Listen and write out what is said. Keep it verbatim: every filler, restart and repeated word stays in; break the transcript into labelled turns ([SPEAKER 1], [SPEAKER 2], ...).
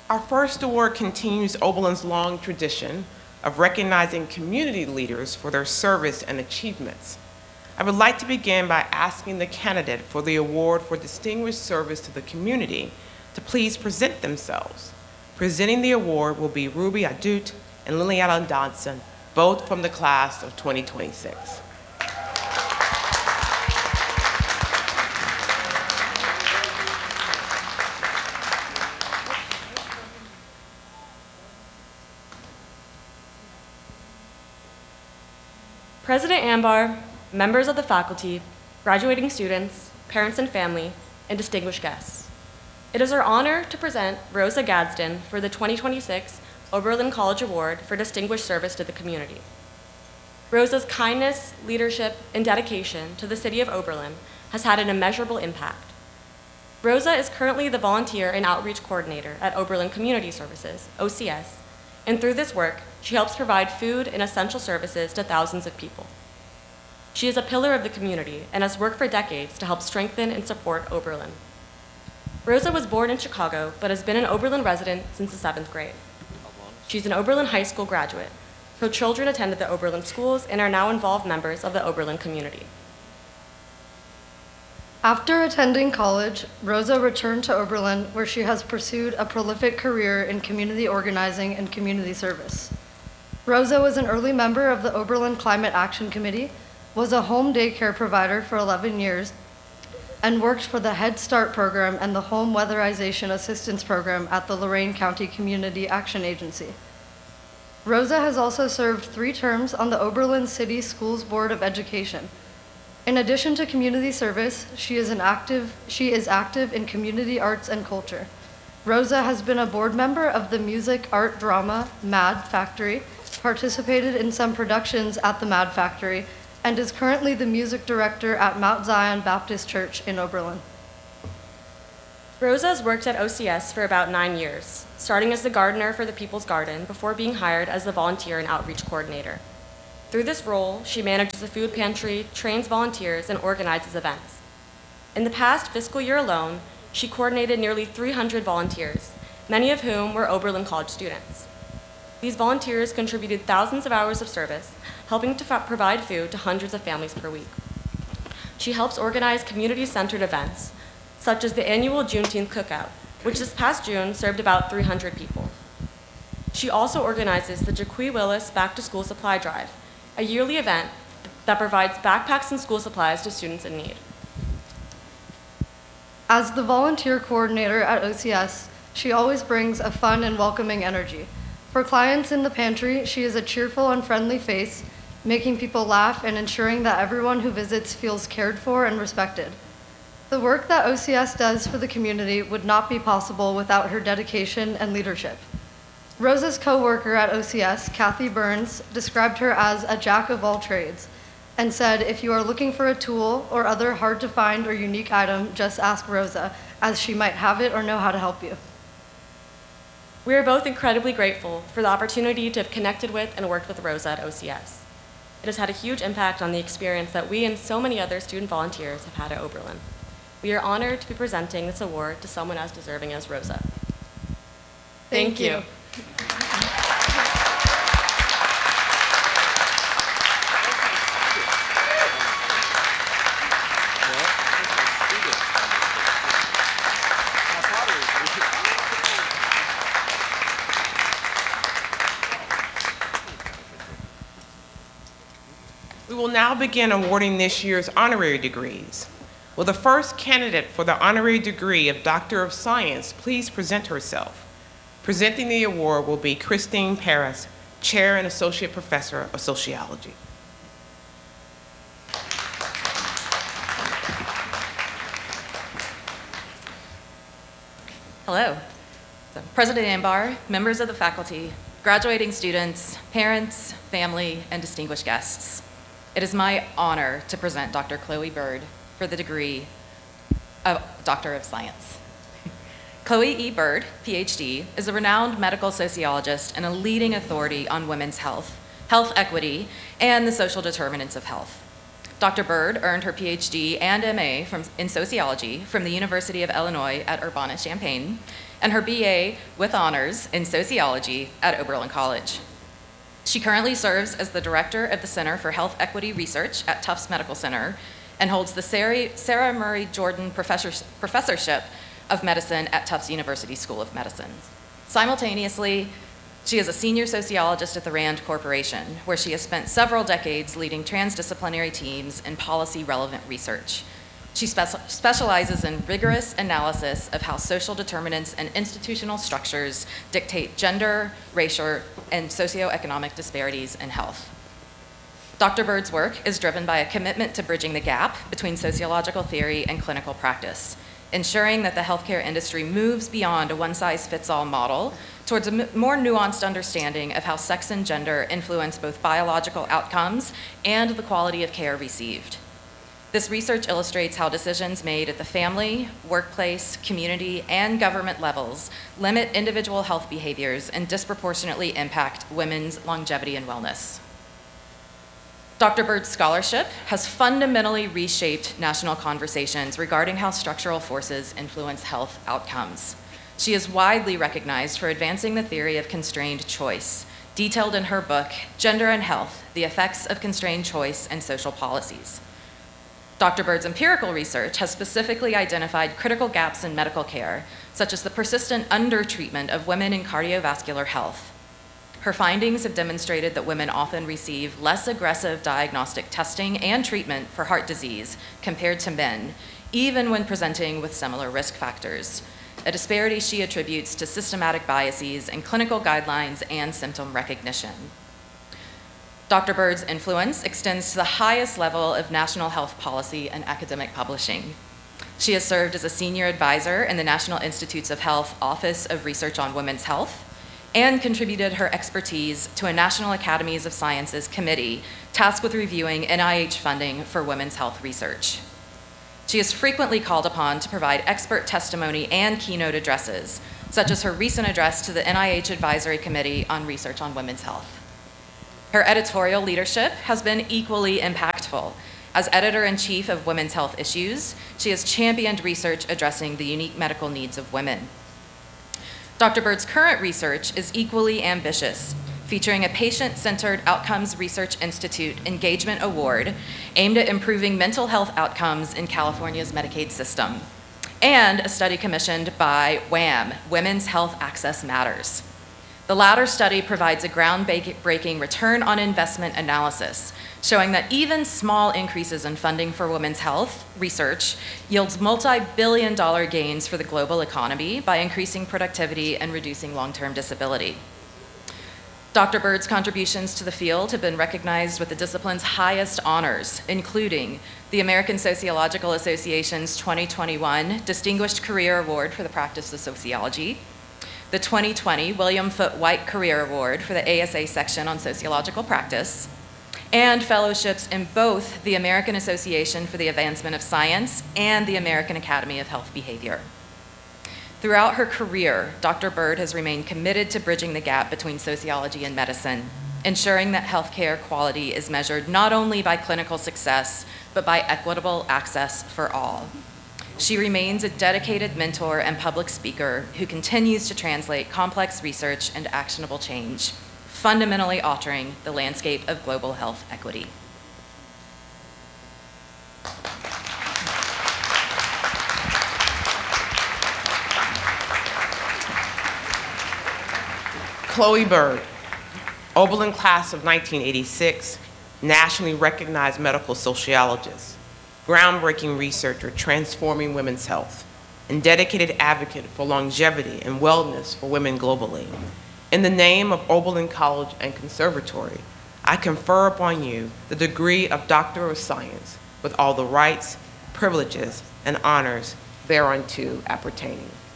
[SPEAKER 1] Our first award continues Oberlin's long tradition of recognizing community leaders for their service and achievements. I would like to begin by asking the candidate for the award for distinguished service to the community to please present themselves. Presenting the award will be Ruby Adut and Liliana Dodson, both from the class of twenty twenty-six.
[SPEAKER 2] President Ambar, members of the faculty, graduating students, parents and family, and distinguished guests. It is our honor to present Rosa Gadsden for the twenty twenty-six Oberlin College Award for Distinguished Service to the Community. Rosa's kindness, leadership, and dedication to the city of Oberlin has had an immeasurable impact. Rosa is currently the Volunteer and Outreach Coordinator at Oberlin Community Services, O C S, and through this work, she helps provide food and essential services to thousands of people. She is a pillar of the community and has worked for decades to help strengthen and support Oberlin. Rosa was born in Chicago, but has been an Oberlin resident since the seventh grade. She's an Oberlin High School graduate. Her children attended the Oberlin schools and are now involved members of the Oberlin community.
[SPEAKER 3] After attending college, Rosa returned to Oberlin, where she has pursued a prolific career in community organizing and community service. Rosa was an early member of the Oberlin Climate Action Committee, was a home daycare provider for eleven years, and worked for the Head Start program and the Home Weatherization Assistance Program at the Lorain County Community Action Agency. Rosa has also served three terms on the Oberlin City Schools Board of Education. In addition to community service, she is, an active, she is active in community arts and culture. Rosa has been a board member of the music, art, drama, Mad Factory, participated in some productions at the Mad Factory, and is currently the music director at Mount Zion Baptist Church in Oberlin.
[SPEAKER 2] Rosa has worked at O C S for about nine years, starting as the gardener for the People's Garden before being hired as the Volunteer and Outreach Coordinator. Through this role, she manages a food pantry, trains volunteers, and organizes events. In the past fiscal year alone, she coordinated nearly three hundred volunteers, many of whom were Oberlin College students. These volunteers contributed thousands of hours of service, helping to f- provide food to hundreds of families per week. She helps organize community-centered events, such as the annual Juneteenth Cookout, which this past June served about three hundred people. She also organizes the Jaquie Willis Back to School Supply Drive, a yearly event that provides backpacks and school supplies to students in need.
[SPEAKER 3] As the volunteer coordinator at O C S, she always brings a fun and welcoming energy. For clients in the pantry, she is a cheerful and friendly face, making people laugh and ensuring that everyone who visits feels cared for and respected. The work that O C S does for the community would not be possible without her dedication and leadership. Rosa's co-worker at O C S, Kathy Burns, described her as a jack of all trades and said, if you are looking for a tool or other hard to find or unique item, just ask Rosa, as she might have it or know how to help you.
[SPEAKER 2] We are both incredibly grateful for the opportunity to have connected with and worked with Rosa at O C S. It has had a huge impact on the experience that we and so many other student volunteers have had at Oberlin. We are honored to be presenting this award to someone as deserving as Rosa.
[SPEAKER 3] Thank,
[SPEAKER 2] Thank you.
[SPEAKER 3] you.
[SPEAKER 1] We will now begin awarding this year's honorary degrees. Will the first candidate for the honorary degree of Doctor of Science please present herself? Presenting the award will be Christine Paris, Chair and Associate Professor of Sociology.
[SPEAKER 4] Hello. So, President Ambar, members of the faculty, graduating students, parents, family, and distinguished guests. It is my honor to present Doctor Chloe Bird for the degree of Doctor of Science. Chloe E. Bird, P H D, is a renowned medical sociologist and a leading authority on women's health, health equity, and the social determinants of health. Doctor Bird earned her P H D and M A from, in sociology from the University of Illinois at Urbana-Champaign and her B A with honors in sociology at Oberlin College. She currently serves as the director of the Center for Health Equity Research at Tufts Medical Center and holds the Sarah Murray Jordan Professorship of Medicine at Tufts University School of Medicine. Simultaneously, she is a senior sociologist at the RAND Corporation, where she has spent several decades leading transdisciplinary teams in policy-relevant research. She spe- specializes in rigorous analysis of how social determinants and institutional structures dictate gender, racial, and socioeconomic disparities in health. Doctor Bird's work is driven by a commitment to bridging the gap between sociological theory and clinical practice, ensuring that the healthcare industry moves beyond a one-size-fits-all model towards a m- more nuanced understanding of how sex and gender influence both biological outcomes and the quality of care received. This research illustrates how decisions made at the family, workplace, community, and government levels limit individual health behaviors and disproportionately impact women's longevity and wellness. Doctor Bird's scholarship has fundamentally reshaped national conversations regarding how structural forces influence health outcomes. She is widely recognized for advancing the theory of constrained choice, detailed in her book, Gender and Health: The Effects of Constrained Choice and Social Policies. Doctor Bird's empirical research has specifically identified critical gaps in medical care, such as the persistent undertreatment of women in cardiovascular health. Her findings have demonstrated that women often receive less aggressive diagnostic testing and treatment for heart disease compared to men, even when presenting with similar risk factors, a disparity she attributes to systematic biases in clinical guidelines and symptom recognition. Doctor Bird's influence extends to the highest level of national health policy and academic publishing. She has served as a senior advisor in the National Institutes of Health Office of Research on Women's Health, and contributed her expertise to a National Academies of Sciences committee tasked with reviewing N I H funding for women's health research. She is frequently called upon to provide expert testimony and keynote addresses, such as her recent address to the N I H Advisory Committee on Research on Women's Health. Her editorial leadership has been equally impactful. As editor-in-chief of Women's Health Issues, she has championed research addressing the unique medical needs of women. Doctor Bird's current research is equally ambitious, featuring a Patient-Centered Outcomes Research Institute Engagement Award aimed at improving mental health outcomes in California's Medicaid system, and a study commissioned by WHAM, Women's Health Access Matters. The latter study provides a groundbreaking return on investment analysis, showing that even small increases in funding for women's health research yields multi-billion dollar gains for the global economy by increasing productivity and reducing long-term disability. Doctor Bird's contributions to the field have been recognized with the discipline's highest honors, including the American Sociological Association's twenty twenty-one Distinguished Career Award for the Practice of Sociology, the twenty twenty William Foote White Career Award for the A S A section on sociological practice, and fellowships in both the American Association for the Advancement of Science and the American Academy of Health Behavior. Throughout her career, Doctor Bird has remained committed to bridging the gap between sociology and medicine, ensuring that healthcare quality is measured not only by clinical success, but by equitable access for all. She remains a dedicated mentor and public speaker who continues to translate complex research into actionable change, fundamentally altering the landscape of global health equity.
[SPEAKER 1] Chloe Bird, Oberlin class of nineteen eighty-six, nationally recognized medical sociologist, groundbreaking researcher transforming women's health, and dedicated advocate for longevity and wellness for women globally. In the name of Oberlin College and Conservatory, I confer upon you the degree of Doctor of Science with all the rights, privileges, and honors thereunto appertaining.